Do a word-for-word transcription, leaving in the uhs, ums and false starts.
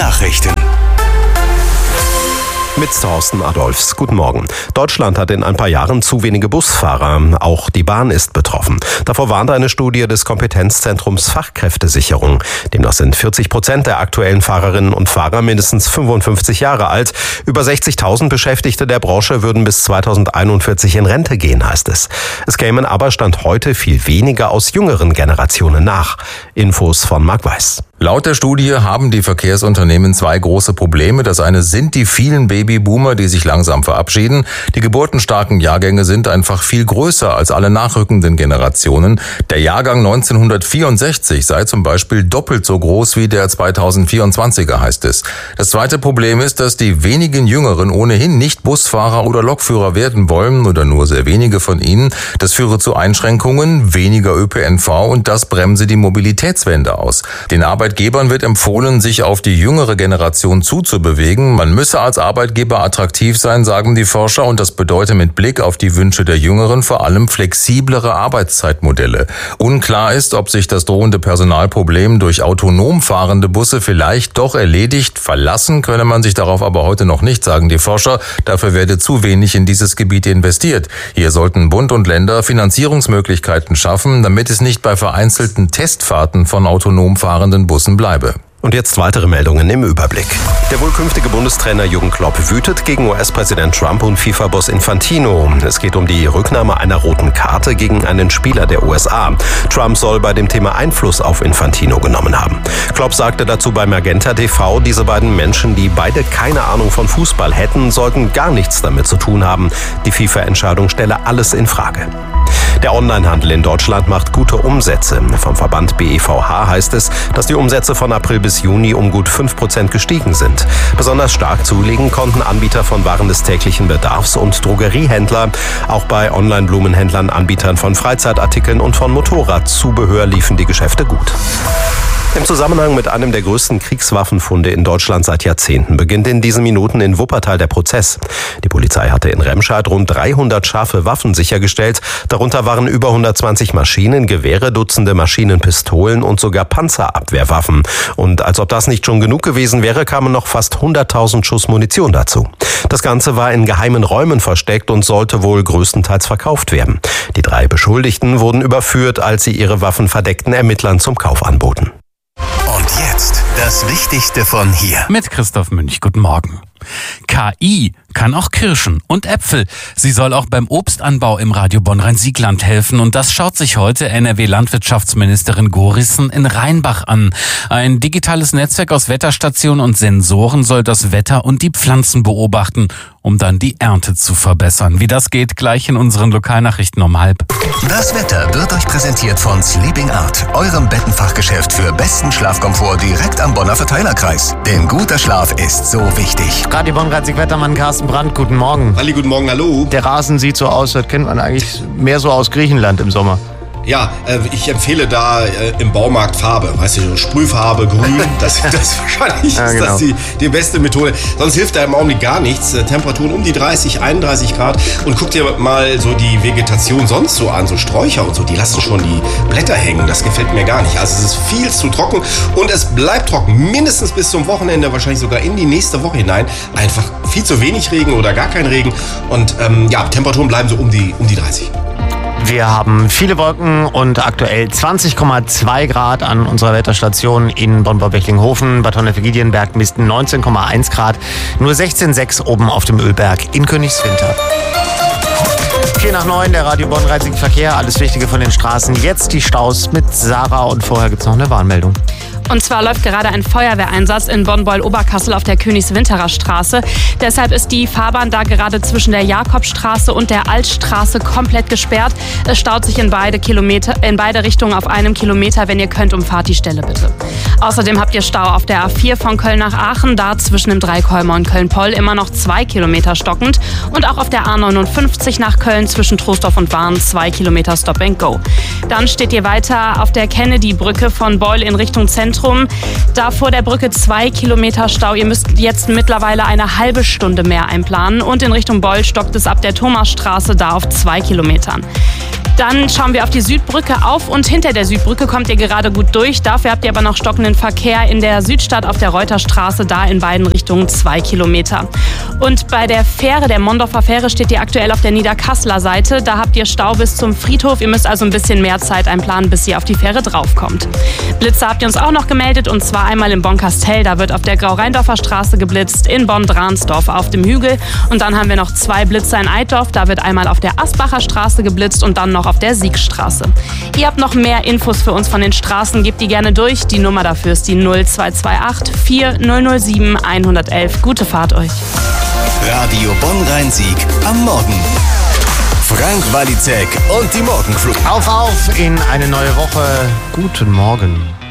Nachrichten. Mit Thorsten Adolfs. Guten Morgen. Deutschland hat in ein paar Jahren zu wenige Busfahrer. Auch die Bahn ist betroffen. Davor warnt eine Studie des Kompetenzzentrums Fachkräftesicherung. Demnach sind vierzig Prozent der aktuellen Fahrerinnen und Fahrer mindestens fünfundfünfzig Jahre alt. Über sechzigtausend Beschäftigte der Branche würden bis zweitausendeinundvierzig in Rente gehen, heißt es. Es kämen aber Stand heute viel weniger aus jüngeren Generationen nach. Infos von Marc Weiß. Laut der Studie haben die Verkehrsunternehmen zwei große Probleme. Das eine sind die vielen Babyboomer, die sich langsam verabschieden. Die geburtenstarken Jahrgänge sind einfach viel größer als alle nachrückenden Generationen. Der Jahrgang neunzehnhundertvierundsechzig sei zum Beispiel doppelt so groß wie der zweitausendvierundzwanziger, heißt es. Das zweite Problem ist, dass die wenigen Jüngeren ohnehin nicht Busfahrer oder Lokführer werden wollen oder nur sehr wenige von ihnen. Das führe zu Einschränkungen, weniger Ö P N V und das bremse die Mobilitätswende aus. Den Arbeitgebern wird empfohlen, sich auf die jüngere Generation zuzubewegen. Man müsse als Arbeitgeber attraktiv sein, sagen die Forscher, und das bedeutet mit Blick auf die Wünsche der Jüngeren vor allem flexiblere Arbeitszeitmodelle. Unklar ist, ob sich das drohende Personalproblem durch autonom fahrende Busse vielleicht doch erledigt. Verlassen könne man sich darauf aber heute noch nicht, sagen die Forscher. Dafür werde zu wenig in dieses Gebiet investiert. Hier sollten Bund und Länder Finanzierungsmöglichkeiten schaffen, damit es nicht bei vereinzelten Testfahrten von autonom fahrenden Bussen bleibe. Und jetzt weitere Meldungen im Überblick. Der wohl künftige Bundestrainer Jürgen Klopp wütet gegen U S-Präsident Trump und FIFA-Boss Infantino. Es geht um die Rücknahme einer roten Karte gegen einen Spieler der U S A. Trump soll bei dem Thema Einfluss auf Infantino genommen haben. Klopp sagte dazu bei Magenta T V, diese beiden Menschen, die beide keine Ahnung von Fußball hätten, sollten gar nichts damit zu tun haben. Die FIFA-Entscheidung stelle alles in Frage. Der Onlinehandel in Deutschland macht gute Umsätze. Vom Verband B E V H heißt es, dass die Umsätze von April bis Juni um gut fünf Prozent gestiegen sind. Besonders stark zulegen konnten Anbieter von Waren des täglichen Bedarfs und Drogeriehändler. Auch bei Online-Blumenhändlern, Anbietern von Freizeitartikeln und von Motorradzubehör liefen die Geschäfte gut. Im Zusammenhang mit einem der größten Kriegswaffenfunde in Deutschland seit Jahrzehnten beginnt in diesen Minuten in Wuppertal der Prozess. Die Polizei hatte in Remscheid rund dreihundert scharfe Waffen sichergestellt. Darunter waren über hundertzwanzig Maschinen, Gewehre, Dutzende Maschinenpistolen und sogar Panzerabwehrwaffen. Und als ob das nicht schon genug gewesen wäre, kamen noch fast hunderttausend Schuss Munition dazu. Das Ganze war in geheimen Räumen versteckt und sollte wohl größtenteils verkauft werden. Die drei Beschuldigten wurden überführt, als sie ihre Waffen verdeckten Ermittlern zum Kauf anboten. Und jetzt das Wichtigste von hier. Mit Christoph Münch, guten Morgen. K I kann auch Kirschen und Äpfel. Sie soll auch beim Obstanbau im Radio Bonn-Rhein-Siegland helfen. Und das schaut sich heute N R W-Landwirtschaftsministerin Gorissen in Rheinbach an. Ein digitales Netzwerk aus Wetterstationen und Sensoren soll das Wetter und die Pflanzen beobachten, um dann die Ernte zu verbessern. Wie das geht, gleich in unseren Lokalnachrichten um halb. Das Wetter wird euch präsentiert von Sleeping Art, eurem Bettenfachgeschäft für besten Schlafkomfort direkt am Bonner Verteilerkreis. Denn guter Schlaf ist so wichtig. Radio Bonn-Rhein-Sieg-Wettermann Carsten Brandt, guten Morgen. Halli, guten Morgen, hallo. Der Rasen sieht so aus, das kennt man eigentlich mehr so aus Griechenland im Sommer. Ja, äh, ich empfehle da äh, im Baumarkt Farbe, weißt du, so Sprühfarbe, Grün, das, das wahrscheinlich ja, ist genau. das die, die beste Methode. Sonst hilft da im Augenblick gar nichts. Äh, Temperaturen um die dreißig, einunddreißig Grad. Und guck dir mal so die Vegetation sonst so an, so Sträucher und so, die lassen schon die Blätter hängen. Das gefällt mir gar nicht. Also es ist viel zu trocken und es bleibt trocken, mindestens bis zum Wochenende, wahrscheinlich sogar in die nächste Woche hinein. Einfach viel zu wenig Regen oder gar kein Regen. Und ähm, ja, Temperaturen bleiben so um die, um die dreißig. Wir haben viele Wolken und aktuell zwanzig Komma zwei Grad an unserer Wetterstation in Bonn-Bauberchlinghofen. Bad Honnef-Egidien-Berg missten neunzehn Komma eins Grad, nur sechzehn Komma sechs oben auf dem Ölberg in Königswinter. vier nach neun, der Radio Bonn-Rhein-Sieg-Verkehr. Alles Wichtige von den Straßen. Jetzt die Staus mit Sarah und vorher gibt es noch eine Warnmeldung. Und zwar läuft gerade ein Feuerwehreinsatz in Bonn-Beul-Oberkassel auf der Königswinterer Straße. Deshalb ist die Fahrbahn da gerade zwischen der Jakobstraße und der Altstraße komplett gesperrt. Es staut sich in beide, Kilometer, in beide Richtungen auf einem Kilometer. Wenn ihr könnt, umfahrt die Stelle bitte. Außerdem habt ihr Stau auf der A vier von Köln nach Aachen. Da zwischen dem Dreikolmer und Köln-Poll immer noch zwei Kilometer stockend. Und auch auf der A neunundfünfzig nach Köln zwischen Troisdorf und Waren zwei Kilometer Stop and Go. Dann steht ihr weiter auf der Kennedy-Brücke von Beul in Richtung Zentrum. Da vor der Brücke zwei Kilometer Stau. Ihr müsst jetzt mittlerweile eine halbe Stunde mehr einplanen. Und in Richtung Beul stockt es ab der Thomasstraße da auf zwei Kilometern. Dann schauen wir auf die Südbrücke. Auf und hinter der Südbrücke kommt ihr gerade gut durch. Dafür habt ihr aber noch stockenden Verkehr in der Südstadt auf der Reuterstraße, da in beiden Richtungen zwei Kilometer. Und bei der Fähre, der Mondorfer Fähre, steht ihr aktuell auf der Niederkasseler Seite. Da habt ihr Stau bis zum Friedhof. Ihr müsst also ein bisschen mehr Zeit einplanen, bis ihr auf die Fähre draufkommt. Blitze habt ihr uns auch noch gemeldet, und zwar einmal in Bonn-Kastel. Da wird auf der Grau-Rheindorfer Straße geblitzt, in Bonn-Dransdorf auf dem Hügel. Und dann haben wir noch zwei Blitze in Eitorf. Da wird einmal auf der Asbacher Straße geblitzt und dann noch auf der Siegstraße. Ihr habt noch mehr Infos für uns von den Straßen, gebt die gerne durch. Die Nummer dafür ist die null zwei zwei acht vier null null sieben eins eins eins. Gute Fahrt euch. Radio Bonn-Rhein-Sieg am Morgen. Frank Walizek und die Morgenflug. Auf, auf in eine neue Woche. Guten Morgen.